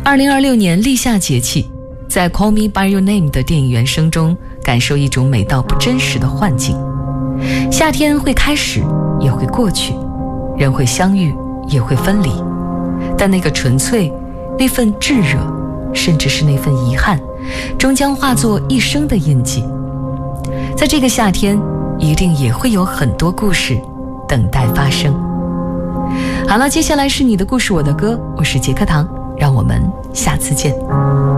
2026年立夏节气，在 Call Me By Your Name 的电影原声中感受一种美到不真实的幻境。夏天会开始，也会过去，人会相遇，也会分离，但那个纯粹，那份炙热，甚至是那份遗憾，终将化作一生的印记。在这个夏天，一定也会有很多故事等待发生。好了，接下来是你的故事我的歌，我是杰克唐，让我们下次见。